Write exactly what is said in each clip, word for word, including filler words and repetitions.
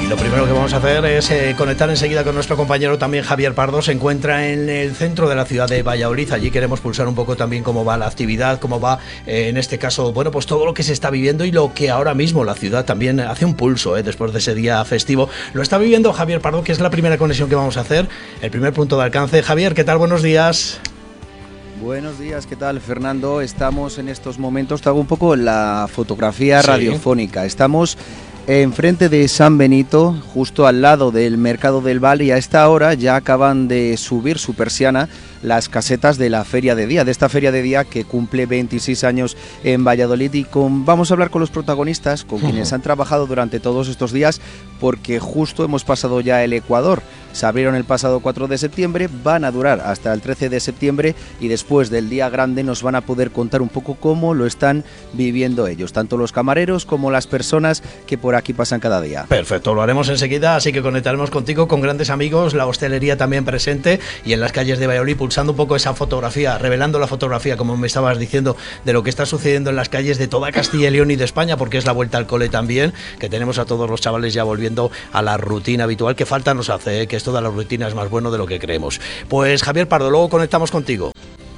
Y lo primero que vamos a hacer es eh, conectar enseguida con nuestro compañero también Javier Pardo. Se encuentra en el centro de la ciudad de Valladolid. Allí queremos pulsar un poco también cómo va la actividad, cómo va eh, en este caso, bueno, pues todo lo que se está viviendo y lo que ahora mismo la ciudad también hace un pulso eh, después de ese día festivo. Lo está viviendo Javier Pardo, que es la primera conexión que vamos a hacer, el primer punto de alcance. Javier, ¿qué tal? Buenos días. Buenos días, ¿qué tal, Fernando? Estamos en estos momentos, te hago un poco la fotografía sí. radiofónica. Estamos enfrente de San Benito, justo al lado del Mercado del Val, y a esta hora ya acaban de subir su persiana las casetas de la Feria de Día, de esta Feria de Día que cumple veintiséis años en Valladolid. Y con, vamos a hablar con los protagonistas, con quienes han trabajado durante todos estos días, porque justo hemos pasado ya el Ecuador. Se abrieron el pasado cuatro de septiembre, van a durar hasta el trece de septiembre y después del día grande nos van a poder contar un poco cómo lo están viviendo ellos, tanto los camareros como las personas que por aquí pasan cada día. Perfecto, lo haremos enseguida, así que conectaremos contigo, con grandes amigos, la hostelería también presente y en las calles de Valladolid pulsando un poco esa fotografía, revelando la fotografía, como me estabas diciendo, de lo que está sucediendo en las calles de toda Castilla y León y de España, porque es la vuelta al cole también, que tenemos a todos los chavales ya volviendo a la rutina habitual, que falta nos hace, ¿eh? Que esto de la rutina es más bueno de lo que creemos. Pues Javier Pardo, luego conectamos contigo.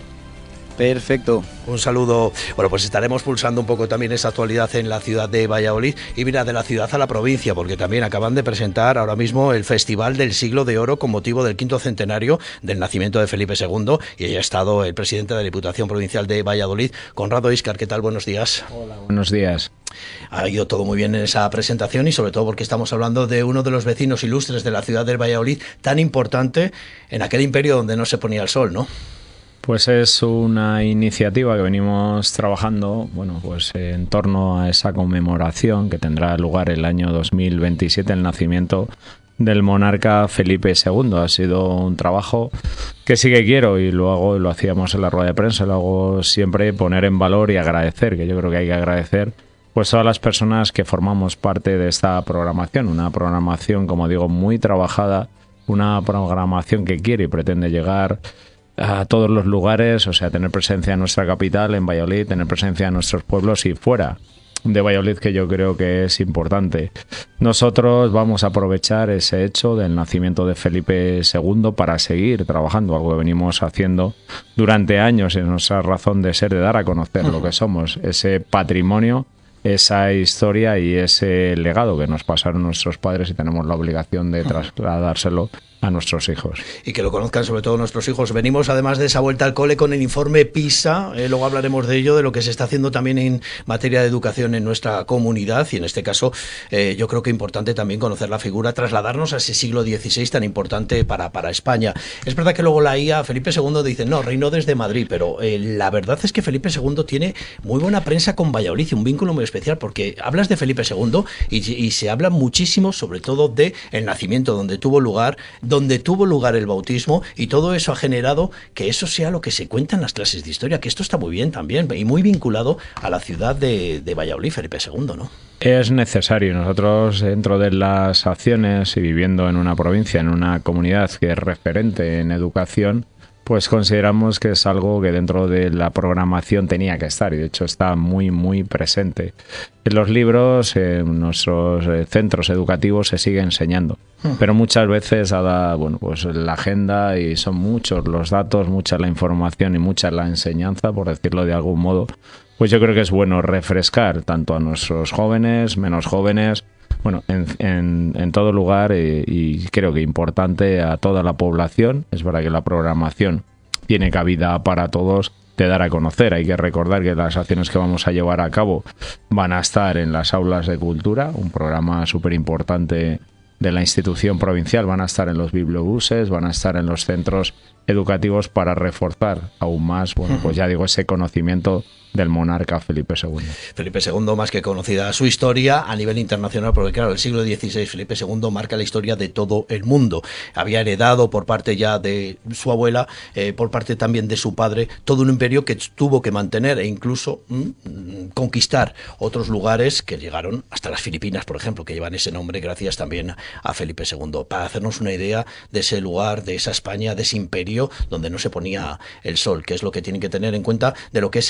Perfecto. Un saludo. Bueno, pues estaremos pulsando un poco también esa actualidad en la ciudad de Valladolid y mira, de la ciudad a la provincia, porque también acaban de presentar ahora mismo el Festival del Siglo de Oro con motivo del quinto centenario del nacimiento de Felipe segundo y ahí ha estado el presidente de la Diputación Provincial de Valladolid, Conrado Íscar. ¿Qué tal? Buenos días. Hola, buenos días. Ha ido todo muy bien en esa presentación y sobre todo porque estamos hablando de uno de los vecinos ilustres de la ciudad de Valladolid, tan importante en aquel imperio donde no se ponía el sol, ¿no? Pues es una iniciativa que venimos trabajando, bueno, pues en torno a esa conmemoración que tendrá lugar el año dos mil veintisiete, el nacimiento del monarca Felipe segundo. Ha sido un trabajo que sí que quiero y lo hago, y lo hacíamos en la rueda de prensa, lo hago siempre, poner en valor y agradecer, que yo creo que hay que agradecer pues todas las personas que formamos parte de esta programación, una programación, como digo, muy trabajada, una programación que quiere y pretende llegar a todos los lugares, o sea, tener presencia en nuestra capital, en Valladolid, tener presencia en nuestros pueblos y fuera de Valladolid, que yo creo que es importante. Nosotros vamos a aprovechar ese hecho del nacimiento de Felipe segundo para seguir trabajando, algo que venimos haciendo durante años, en nuestra razón de ser, de dar a conocer lo que somos, ese patrimonio, esa historia y ese legado que nos pasaron nuestros padres y tenemos la obligación de trasladárselo a nuestros hijos. Y que lo conozcan sobre todo nuestros hijos. Venimos además de esa vuelta al cole con el informe PISA, eh, luego hablaremos de ello, de lo que se está haciendo también en materia de educación en nuestra comunidad y en este caso eh, yo creo que es importante también conocer la figura, trasladarnos a ese siglo dieciséis tan importante para, para España. Es verdad que luego la I A, Felipe segundo dice, no, reinó desde Madrid, pero eh, la verdad es que Felipe segundo tiene muy buena prensa con Valladolid y un vínculo muy especial porque hablas de Felipe segundo y, y se habla muchísimo sobre todo de el nacimiento, donde tuvo lugar, donde tuvo lugar el bautismo y todo eso ha generado que eso sea lo que se cuenta en las clases de historia, que esto está muy bien también y muy vinculado a la ciudad de, de Valladolid, Felipe segundo, ¿no? Es necesario. Nosotros, dentro de las acciones y viviendo en una provincia, en una comunidad que es referente en educación, pues consideramos que es algo que dentro de la programación tenía que estar y de hecho está muy muy presente. En los libros, en nuestros centros educativos se sigue enseñando, pero muchas veces dada, bueno, pues la agenda y son muchos los datos, mucha la información y mucha la enseñanza, por decirlo de algún modo, pues yo creo que es bueno refrescar tanto a nuestros jóvenes, menos jóvenes, bueno, en, en, en todo lugar y, y creo que importante a toda la población. Es verdad que la programación tiene cabida para todos de dar a conocer. Hay que recordar que las acciones que vamos a llevar a cabo van a estar en las aulas de cultura, un programa súper importante de la institución provincial, van a estar en los bibliobuses, van a estar en los centros educativos para reforzar aún más, bueno, pues ya digo, ese conocimiento del monarca Felipe segundo. Felipe segundo, más que conocida su historia a nivel internacional, porque claro, el siglo dieciséis, Felipe segundo marca la historia de todo el mundo. Había heredado por parte ya de su abuela, eh, por parte también de su padre, todo un imperio que tuvo que mantener e incluso mmm, conquistar otros lugares que llegaron hasta las Filipinas, por ejemplo, que llevan ese nombre gracias también a Felipe segundo. Para hacernos una idea de ese lugar, de esa España, de ese imperio donde no se ponía el sol, que es lo que tienen que tener en cuenta de lo que es ese siglo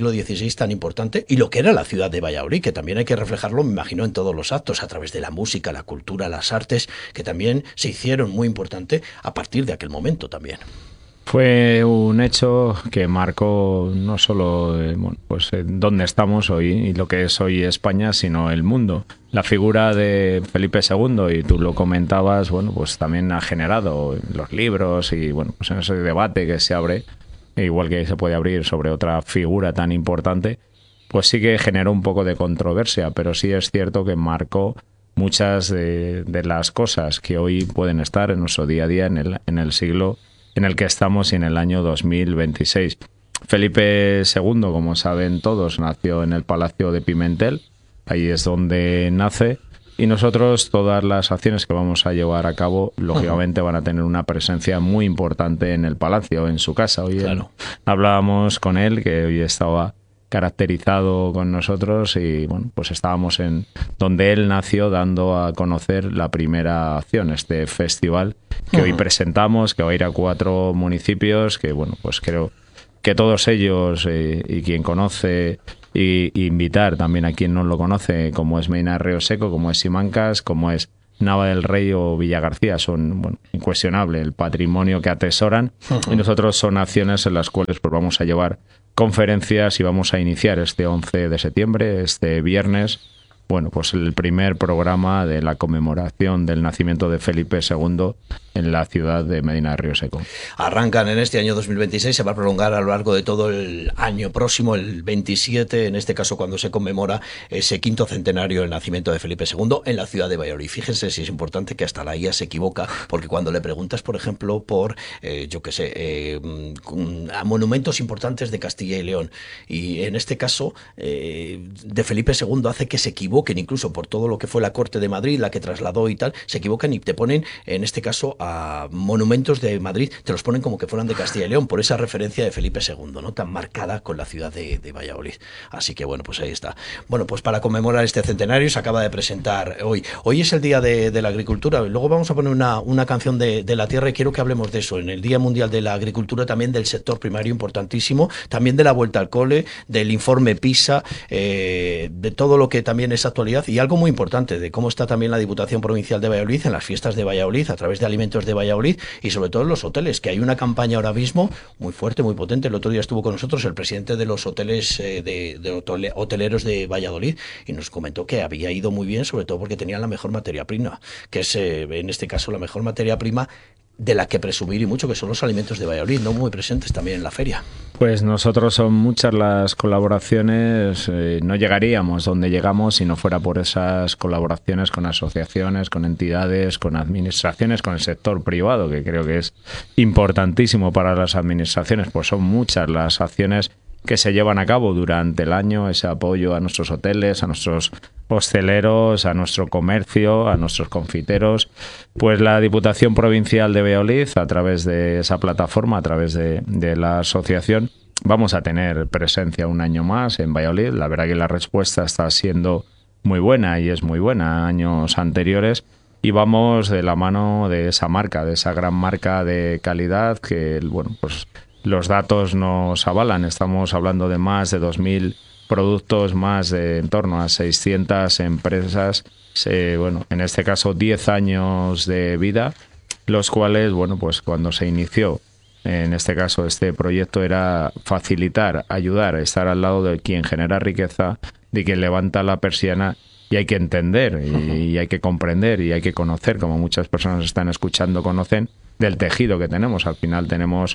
siglo dieciséis tan importante y lo que era la ciudad de Valladolid, que también hay que reflejarlo, me imagino, en todos los actos, a través de la música, la cultura, las artes, que también se hicieron muy importante a partir de aquel momento también. Fue un hecho que marcó no solo eh, bueno, pues, eh, dónde estamos hoy y lo que es hoy España, sino el mundo. La figura de Felipe segundo, y tú lo comentabas, bueno, pues también ha generado los libros y bueno, pues en ese debate que se abre, igual que se puede abrir sobre otra figura tan importante, pues sí que generó un poco de controversia, pero sí es cierto que marcó muchas de, de las cosas que hoy pueden estar en nuestro día a día en el, en el siglo en el que estamos y en el año dos mil veintiséis. Felipe segundo, como saben todos, nació en el Palacio de Pimentel, ahí es donde nace, y nosotros todas las acciones que vamos a llevar a cabo, lógicamente van a tener una presencia muy importante en el palacio, en su casa. Hoy claro. él, hablábamos con él, que hoy estaba caracterizado con nosotros y bueno, pues estábamos en donde él nació, dando a conocer la primera acción, este festival que uh-huh. hoy presentamos, que va a ir a cuatro municipios, que bueno, pues creo que todos ellos eh, y quien conoce y, y invitar también a quien no lo conoce, como es Medina de Río Seco, como es Simancas, como es Nava del Rey o Villagarcía, son bueno, incuestionable el patrimonio que atesoran uh-huh. y nosotros son acciones en las cuales pues vamos a llevar conferencias y vamos a iniciar este once de septiembre, este viernes, bueno, pues el primer programa de la conmemoración del nacimiento de Felipe segundo en la ciudad de Medina de Río Seco. Arrancan en este año dos mil veintiséis, se va a prolongar a lo largo de todo el año próximo, el veintisiete, en este caso cuando se conmemora ese quinto centenario del nacimiento de Felipe segundo en la ciudad de Valladolid. Fíjense si es importante que hasta la I A se equivoca, porque cuando le preguntas, por ejemplo, por, eh, yo qué sé, eh, a monumentos importantes de Castilla y León, y en este caso eh, de Felipe segundo hace que se equivoquen, incluso por todo lo que fue la Corte de Madrid, la que trasladó y tal, se equivocan y te ponen, en este caso, a monumentos de Madrid, te los ponen como que fueran de Castilla y León, por esa referencia de Felipe segundo, ¿no? Tan marcada con la ciudad de, de Valladolid. Así que bueno, pues ahí está. Bueno, pues para conmemorar este centenario se acaba de presentar hoy. Hoy es el Día de, de la Agricultura. Luego vamos a poner una, una canción de, de la tierra y quiero que hablemos de eso. En el Día Mundial de la Agricultura, también del sector primario importantísimo, también de la vuelta al cole, del informe PISA, eh, de todo lo que también es actualidad y algo muy importante, de cómo está también la Diputación Provincial de Valladolid en las fiestas de Valladolid, a través de alimentos de Valladolid y sobre todo en los hoteles, que hay una campaña ahora mismo muy fuerte, muy potente. El otro día estuvo con nosotros el presidente de los hoteles eh, de, de hoteleros de Valladolid y nos comentó que había ido muy bien, sobre todo porque tenían la mejor materia prima, que es eh, en este caso la mejor materia prima de la que presumir y mucho, que son los alimentos de Valladolid, ¿no? Muy presentes también en la feria. Pues nosotros son muchas las colaboraciones, eh, no llegaríamos donde llegamos si no fuera por esas colaboraciones con asociaciones, con entidades, con administraciones, con el sector privado, que creo que es importantísimo para las administraciones, pues son muchas las acciones que se llevan a cabo durante el año, ese apoyo a nuestros hoteles, a nuestros hosteleros, a nuestro comercio, a nuestros confiteros. Pues la Diputación Provincial de Valladolid, a través de esa plataforma, a través de, de la asociación, vamos a tener presencia un año más en Valladolid. La verdad que la respuesta está siendo muy buena y es muy buena a años anteriores. Y vamos de la mano de esa marca, de esa gran marca de calidad que, bueno, pues los datos nos avalan. Estamos hablando de más de dos mil productos, más de en torno a seiscientas empresas, eh, bueno, en este caso diez años de vida, los cuales, bueno, pues cuando se inició, en este caso este proyecto era facilitar, ayudar, estar al lado de quien genera riqueza, de quien levanta la persiana, y hay que entender y, y hay que comprender y hay que conocer, como muchas personas están escuchando, conocen, del tejido que tenemos. Al final tenemos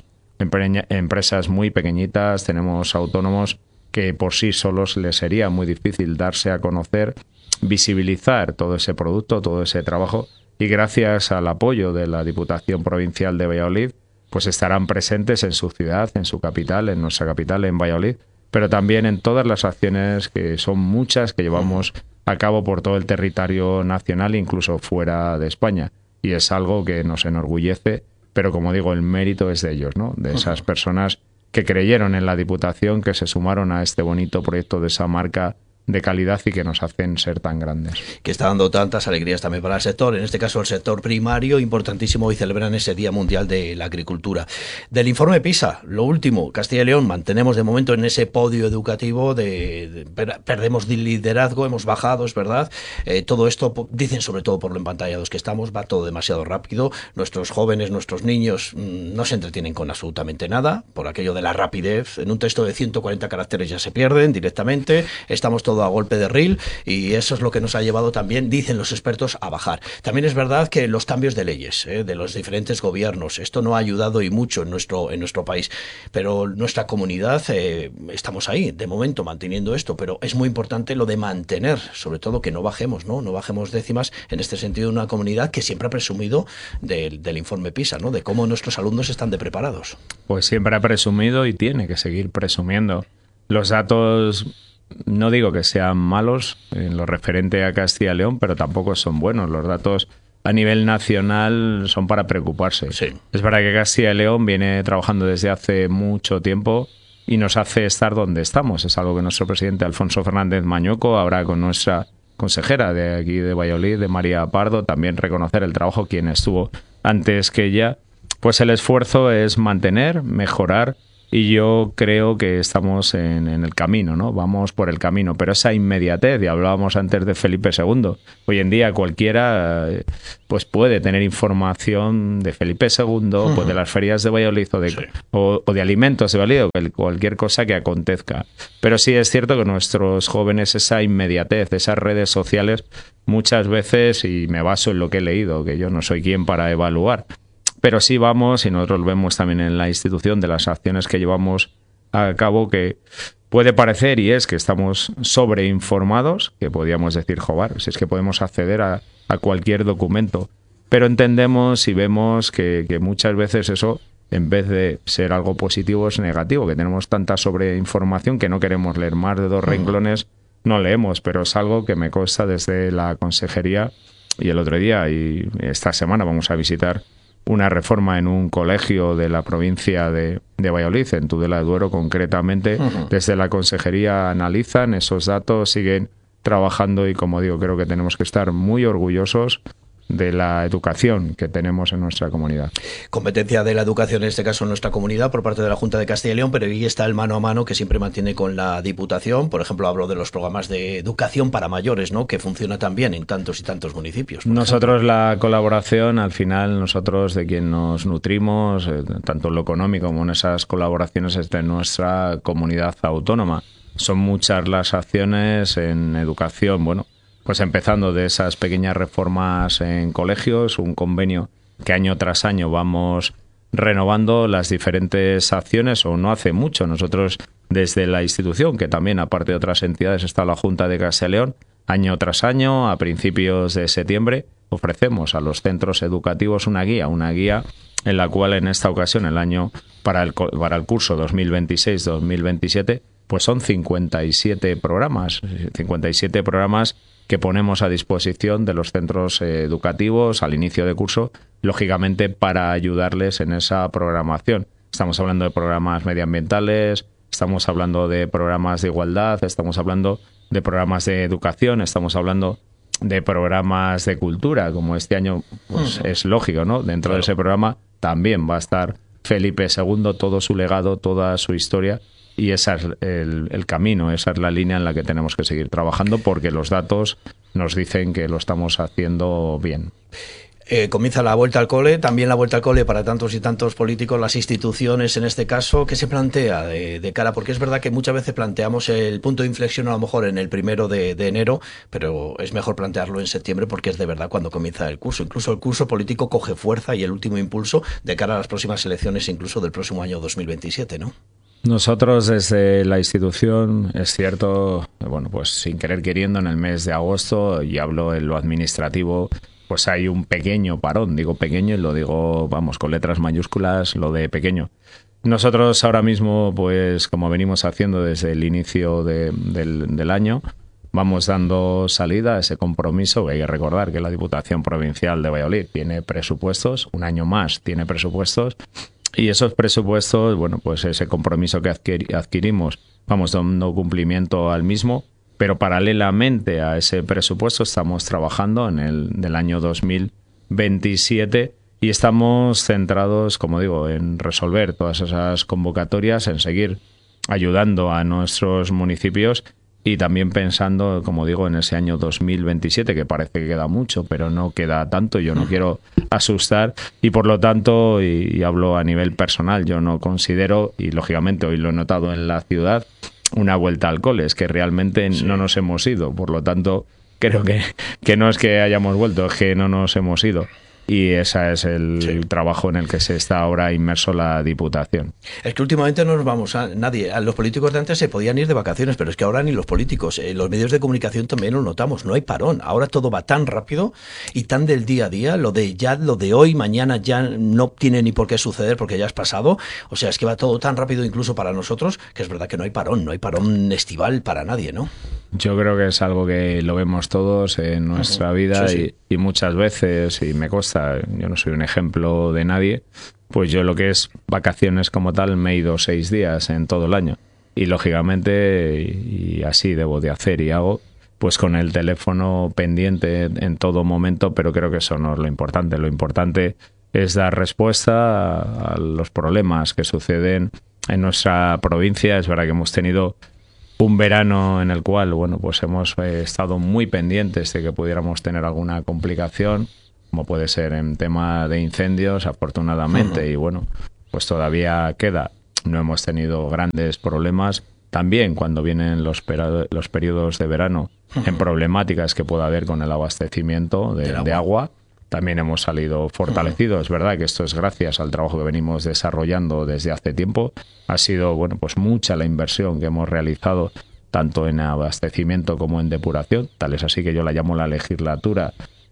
empresas muy pequeñitas, tenemos autónomos que por sí solos les sería muy difícil darse a conocer, visibilizar todo ese producto, todo ese trabajo, y gracias al apoyo de la Diputación Provincial de Valladolid, pues estarán presentes en su ciudad, en su capital, en nuestra capital, en Valladolid, pero también en todas las acciones, que son muchas, que llevamos a cabo por todo el territorio nacional, incluso fuera de España, y es algo que nos enorgullece. Pero como digo, el mérito es de ellos, ¿no? De esas personas que creyeron en la Diputación, que se sumaron a este bonito proyecto de esa marca de calidad y que nos hacen ser tan grandes. Que está dando tantas alegrías también para el sector, en este caso el sector primario, importantísimo, y celebran ese Día Mundial de la Agricultura. Del informe PISA, lo último, Castilla y León mantenemos de momento en ese podio educativo, de, de per, perdemos liderazgo, hemos bajado, es verdad, eh, todo esto dicen sobre todo por lo empantallados que estamos, va todo demasiado rápido, nuestros jóvenes, nuestros niños mmm, no se entretienen con absolutamente nada, por aquello de la rapidez, en un texto de ciento cuarenta caracteres ya se pierden directamente, estamos todos a golpe de reel y eso es lo que nos ha llevado también, dicen los expertos, a bajar. También es verdad que los cambios de leyes eh, de los diferentes gobiernos, esto no ha ayudado y mucho en nuestro, en nuestro país, pero nuestra comunidad eh, estamos ahí, de momento manteniendo esto, pero es muy importante lo de mantener, sobre todo que no bajemos, no, no bajemos décimas en este sentido, de una comunidad que siempre ha presumido del, del informe PISA, ¿no? De cómo nuestros alumnos están de preparados. Pues siempre ha presumido y tiene que seguir presumiendo. Los datos, no digo que sean malos en lo referente a Castilla y León, pero tampoco son buenos. Los datos a nivel nacional son para preocuparse. Sí. Es verdad que Castilla y León viene trabajando desde hace mucho tiempo y nos hace estar donde estamos. Es algo que nuestro presidente Alfonso Fernández Mañueco, ahora con nuestra consejera de aquí de Valladolid, de María Pardo, también reconocer el trabajo quien estuvo antes que ella. Pues el esfuerzo es mantener, mejorar. Y yo creo que estamos en, en el camino, ¿no? Vamos por el camino. Pero esa inmediatez, y hablábamos antes de Felipe segundo, hoy en día cualquiera pues puede tener información de Felipe segundo, uh-huh. pues de las ferias de Valladolid o de, sí. o, o de alimentos de Valladolid, o cualquier cosa que acontezca. Pero sí es cierto que nuestros jóvenes, esa inmediatez, esas redes sociales, muchas veces, y me baso en lo que he leído, que yo no soy quien para evaluar, pero sí vamos, y nosotros lo vemos también en la institución, de las acciones que llevamos a cabo, que puede parecer, y es que estamos sobreinformados, que podríamos decir, joder, si es que podemos acceder a, a cualquier documento, pero entendemos y vemos que, que muchas veces eso, en vez de ser algo positivo, es negativo, que tenemos tanta sobreinformación que no queremos leer más de dos renglones, no leemos, pero es algo que me consta desde la consejería, y el otro día, y esta semana vamos a visitar una reforma en un colegio de la provincia de, de Valladolid, en Tudela de Duero concretamente. Uh-huh. Desde la consejería analizan esos datos, siguen trabajando y, como digo, creo que tenemos que estar muy orgullosos de la educación que tenemos en nuestra comunidad. Competencia de la educación, en este caso en nuestra comunidad, por parte de la Junta de Castilla y León, pero ahí está el mano a mano que siempre mantiene con la Diputación. Por ejemplo, hablo de los programas de educación para mayores, ¿no? Que funciona también en tantos y tantos municipios. Nosotros ejemplo. La colaboración, al final, nosotros de quien nos nutrimos, eh, tanto en lo económico como en esas colaboraciones, es de nuestra comunidad autónoma. Son muchas las acciones en educación, bueno, pues empezando de esas pequeñas reformas en colegios, un convenio que año tras año vamos renovando las diferentes acciones, o no hace mucho. Nosotros desde la institución, que también aparte de otras entidades está la Junta de Castilla y León, año tras año, a principios de septiembre, ofrecemos a los centros educativos una guía, una guía en la cual en esta ocasión, el año para el, para el curso dos mil veintiséis dos mil veintisiete, pues son cincuenta y siete programas, cincuenta y siete programas que ponemos a disposición de los centros educativos al inicio de curso, lógicamente para ayudarles en esa programación. Estamos hablando de programas medioambientales, estamos hablando de programas de igualdad, estamos hablando de programas de educación, estamos hablando de programas de cultura, como este año pues uh-huh. es lógico, ¿no? Dentro claro. de ese programa también va a estar Felipe segundo, todo su legado, toda su historia. Y ese es el, el camino, esa es la línea en la que tenemos que seguir trabajando, porque los datos nos dicen que lo estamos haciendo bien. Eh, comienza la vuelta al cole, también la vuelta al cole para tantos y tantos políticos, las instituciones en este caso. ¿Qué se plantea de, de cara? Porque es verdad que muchas veces planteamos el punto de inflexión a lo mejor en el primero de, de enero, pero es mejor plantearlo en septiembre porque es de verdad cuando comienza el curso. Incluso el curso político coge fuerza y el último impulso de cara a las próximas elecciones, incluso del próximo año dos mil veintisiete, ¿no? Nosotros desde la institución, es cierto, bueno, pues sin querer queriendo, en el mes de agosto, y hablo en lo administrativo, pues hay un pequeño parón, digo pequeño y lo digo, vamos, con letras mayúsculas, lo de pequeño. Nosotros ahora mismo, pues como venimos haciendo desde el inicio de, del, del año, vamos dando salida a ese compromiso. Hay que recordar que la Diputación Provincial de Valladolid tiene presupuestos, un año más tiene presupuestos, y esos presupuestos, bueno, pues ese compromiso que adquirimos, vamos dando cumplimiento al mismo, pero paralelamente a ese presupuesto estamos trabajando en el del año dos mil veintisiete y estamos centrados, como digo, en resolver todas esas convocatorias, en seguir ayudando a nuestros municipios y también pensando, como digo, en ese año dos mil veintisiete, que parece que queda mucho, pero no queda tanto. Yo no quiero asustar y, por lo tanto, y, y hablo a nivel personal, yo no considero, y lógicamente hoy lo he notado en la ciudad, una vuelta al cole, es que realmente sí. no nos hemos ido, por lo tanto creo que, que no es que hayamos vuelto, es que no nos hemos ido. Y ese es el sí. trabajo en el que se está ahora inmerso la Diputación. Es que últimamente no nos vamos a nadie. A los políticos de antes se podían ir de vacaciones, pero es que ahora ni los políticos. Eh, los medios de comunicación también lo notamos. No hay parón. Ahora todo va tan rápido y tan del día a día. Lo de ya, lo de hoy, mañana ya no tiene ni por qué suceder porque ya es pasado. O sea, es que va todo tan rápido incluso para nosotros que es verdad que no hay parón. No hay parón estival para nadie, ¿no? Yo creo que es algo que lo vemos todos en nuestra uh-huh. vida sí, sí. Y, y muchas veces, y me consta, yo no soy un ejemplo de nadie, pues yo lo que es vacaciones como tal me he ido seis días en todo el año. Y lógicamente, y así debo de hacer y hago, pues con el teléfono pendiente en todo momento, pero creo que eso no es lo importante. Lo importante es dar respuesta a los problemas que suceden en nuestra provincia. Es verdad que hemos tenido un verano en el cual, bueno, pues hemos eh, estado muy pendientes de que pudiéramos tener alguna complicación, como puede ser en tema de incendios, afortunadamente, uh-huh. y bueno, pues todavía queda. No hemos tenido grandes problemas. También cuando vienen los, pera- los periodos de verano, uh-huh. en problemáticas que pueda haber con el abastecimiento de, agua. de agua, también hemos salido fortalecidos. Es verdad que esto es gracias al trabajo que venimos desarrollando desde hace tiempo. Ha sido, bueno, pues mucha la inversión que hemos realizado tanto en abastecimiento como en depuración. Tal es así que yo la llamo la legislatura,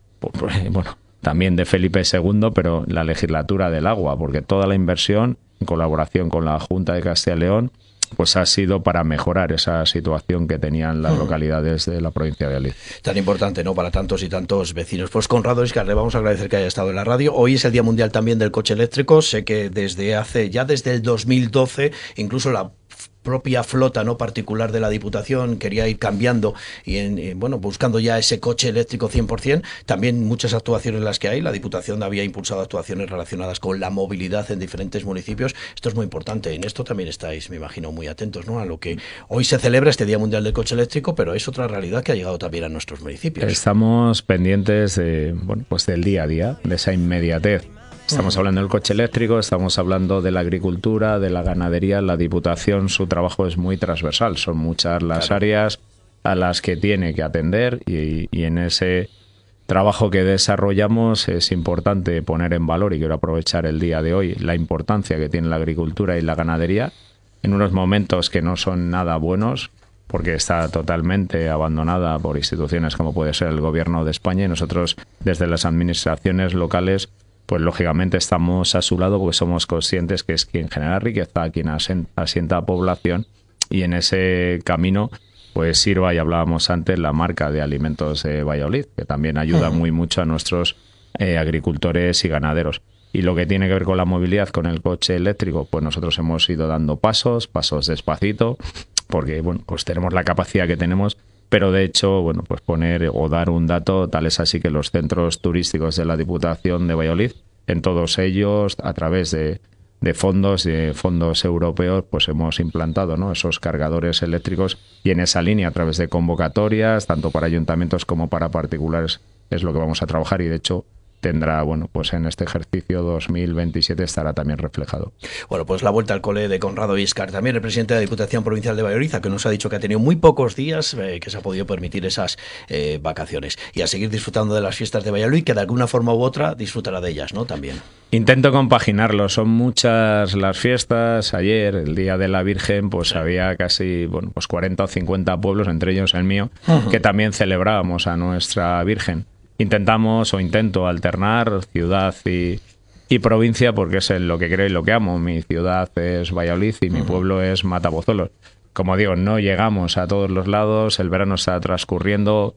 bueno, también de Felipe segundo, pero la legislatura del agua, porque toda la inversión, en colaboración con la Junta de Castilla y León, pues ha sido para mejorar esa situación que tenían las localidades de la provincia de Valladolid. Tan importante, ¿no?, para tantos y tantos vecinos. Pues Conrado Íscar, le vamos a agradecer que haya estado en la radio. Hoy es el Día Mundial también del Coche Eléctrico. Sé que desde hace, ya desde el dos mil doce, incluso la propia flota no particular de la Diputación quería ir cambiando y en, en, bueno, buscando ya ese coche eléctrico cien por ciento. También muchas actuaciones las que hay. La Diputación había impulsado actuaciones relacionadas con la movilidad en diferentes municipios. Esto es muy importante. En esto también estáis, me imagino, muy atentos, ¿no?, a lo que hoy se celebra, este Día Mundial del Coche Eléctrico, pero es otra realidad que ha llegado también a nuestros municipios. Estamos pendientes de, bueno, pues del día a día, de esa inmediatez. Estamos hablando del coche eléctrico, estamos hablando de la agricultura, de la ganadería. La Diputación, su trabajo es muy transversal, son muchas las claro. áreas a las que tiene que atender y, y en ese trabajo que desarrollamos es importante poner en valor, y quiero aprovechar el día de hoy, la importancia que tiene la agricultura y la ganadería en unos momentos que no son nada buenos, porque está totalmente abandonada por instituciones como puede ser el Gobierno de España, y nosotros desde las administraciones locales pues lógicamente estamos a su lado porque somos conscientes que es quien genera riqueza, quien asienta a población, y en ese camino pues sirva, y hablábamos antes, la marca de alimentos de Valladolid, que también ayuda muy mucho a nuestros eh, agricultores y ganaderos. Y lo que tiene que ver con la movilidad, con el coche eléctrico, pues nosotros hemos ido dando pasos, pasos despacito, porque bueno, pues tenemos la capacidad que tenemos. Pero de hecho, bueno, pues poner o dar un dato, tal es así que los centros turísticos de la Diputación de Valladolid, en todos ellos, a través de, de fondos, de fondos europeos, pues hemos implantado, ¿no?, esos cargadores eléctricos, y en esa línea, a través de convocatorias, tanto para ayuntamientos como para particulares, es lo que vamos a trabajar, y de hecho tendrá, bueno, pues en este ejercicio dos mil veintisiete estará también reflejado. Bueno, pues la vuelta al cole de Conrado Íscar, también el presidente de la Diputación Provincial de Valladolid, que nos ha dicho que ha tenido muy pocos días eh, que se ha podido permitir esas eh, vacaciones, y a seguir disfrutando de las fiestas de Valladolid, que de alguna forma u otra disfrutará de ellas, ¿no?, también. Intento compaginarlo, son muchas las fiestas. Ayer, el Día de la Virgen, pues sí. había casi, bueno, pues cuarenta o cincuenta pueblos, entre ellos el mío, uh-huh. que también celebrábamos a nuestra Virgen. Intentamos o intento alternar ciudad y, y provincia, porque es lo que creo y lo que amo. Mi ciudad es Valladolid y mi uh-huh. pueblo es Matapozuelos. Como digo, no llegamos a todos los lados, el verano está transcurriendo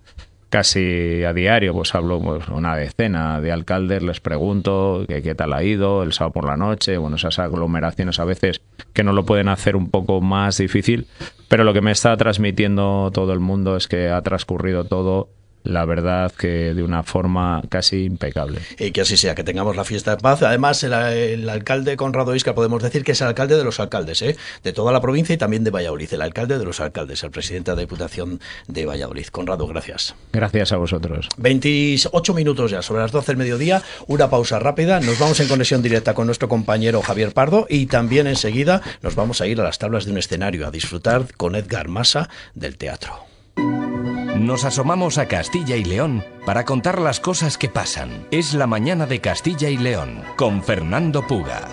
casi a diario, pues hablo pues, una decena de alcaldes, les pregunto que qué tal ha ido el sábado por la noche, bueno, esas aglomeraciones a veces que no lo pueden hacer un poco más difícil, pero lo que me está transmitiendo todo el mundo es que ha transcurrido todo, la verdad, que de una forma casi impecable. Y que así sea, que tengamos la fiesta de paz. Además, el, el alcalde Conrado Iscar, podemos decir que es el alcalde de los alcaldes, ¿eh? de toda la provincia y también de Valladolid, el alcalde de los alcaldes, el presidente de la Diputación de Valladolid. Conrado, gracias. Gracias a vosotros. veintiocho minutos ya, sobre las doce del mediodía, una pausa rápida, nos vamos en conexión directa con nuestro compañero Javier Pardo y también enseguida nos vamos a ir a las tablas de un escenario a disfrutar con Edgar Masa del teatro. Nos asomamos a Castilla y León para contar las cosas que pasan. Es la mañana de Castilla y León con Fernando Puga.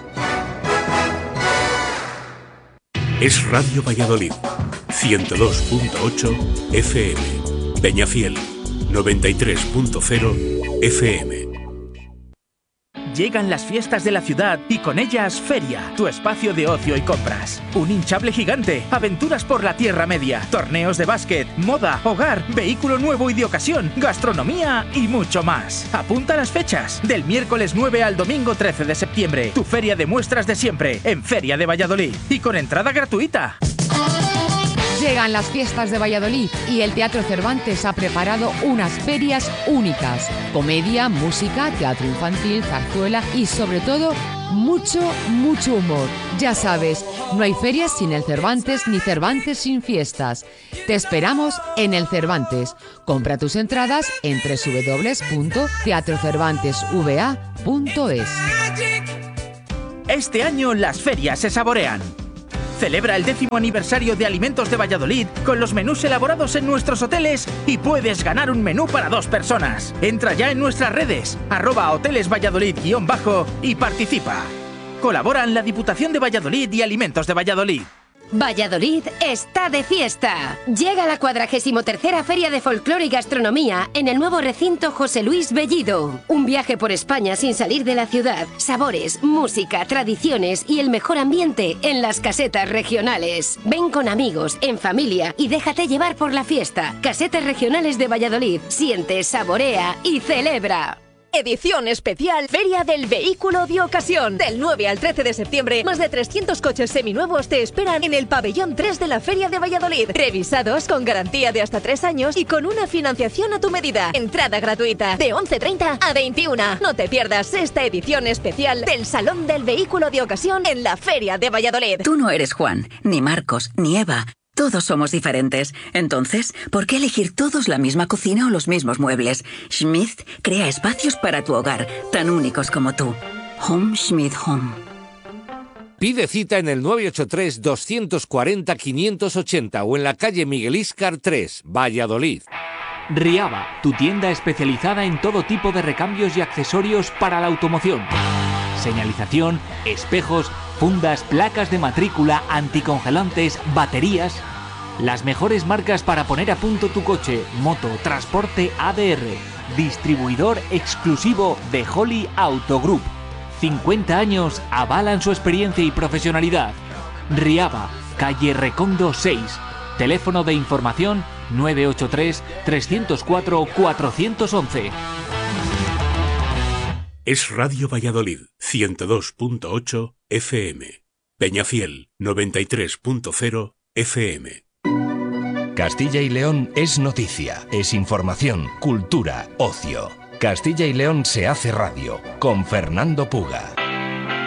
Es Radio Valladolid, ciento dos punto ocho F M, Peñafiel, noventa y tres punto cero F M. Llegan las fiestas de la ciudad y con ellas Feria, tu espacio de ocio y compras. Un hinchable gigante, aventuras por la Tierra Media, torneos de básquet, moda, hogar, vehículo nuevo y de ocasión, gastronomía y mucho más. Apunta las fechas, del miércoles nueve al domingo trece de septiembre. Tu feria de muestras de siempre, en Feria de Valladolid y con entrada gratuita. Llegan las fiestas de Valladolid y el Teatro Cervantes ha preparado unas ferias únicas. Comedia, música, teatro infantil, zarzuela y sobre todo mucho, mucho humor. Ya sabes, no hay ferias sin el Cervantes ni Cervantes sin fiestas. Te esperamos en el Cervantes. Compra tus entradas en doble u doble u doble u punto teatro cervantes v a punto es. Este año las ferias se saborean. Celebra el décimo aniversario de Alimentos de Valladolid con los menús elaborados en nuestros hoteles y puedes ganar un menú para dos personas. Entra ya en nuestras redes, arroba hoteles Valladolid guión bajo y participa. Colaboran la Diputación de Valladolid y Alimentos de Valladolid. Valladolid está de fiesta. Llega la cuadragésimo tercera Feria de Folclore y Gastronomía en el nuevo recinto José Luis Bellido. Un viaje por España sin salir de la ciudad. Sabores, música, tradiciones y el mejor ambiente en las casetas regionales. Ven con amigos, en familia y déjate llevar por la fiesta. Casetas regionales de Valladolid. Siente, saborea y celebra. Edición especial Feria del Vehículo de Ocasión. Del nueve al trece de septiembre, más de trescientos coches seminuevos te esperan en el pabellón tres de la Feria de Valladolid. Revisados con garantía de hasta tres años y con una financiación a tu medida. Entrada gratuita de once treinta a veintiuna. No te pierdas esta edición especial del Salón del Vehículo de Ocasión en la Feria de Valladolid. Tú no eres Juan, ni Marcos, ni Eva. Todos somos diferentes. Entonces, ¿por qué elegir todos la misma cocina o los mismos muebles? Schmidt crea espacios para tu hogar, tan únicos como tú. Home Schmidt Home. Pide cita en el nueve ocho tres, dos cuatro cero, cinco ocho cero o en la calle Miguel Íscar tres, Valladolid. Riaba, tu tienda especializada en todo tipo de recambios y accesorios para la automoción. Señalización, espejos, fundas, placas de matrícula, anticongelantes, baterías. Las mejores marcas para poner a punto tu coche, moto, transporte A D R. Distribuidor exclusivo de Holly Auto Group. cincuenta años avalan su experiencia y profesionalidad. Riaba, calle Recondo seis. Teléfono de información nueve ocho tres, tres cero cuatro, cuatro uno uno. Es Radio Valladolid, ciento dos punto ocho F M. Peñafiel, noventa y tres punto cero F M. Castilla y León es noticia, es información, cultura, ocio. Castilla y León se hace radio con Fernando Puga.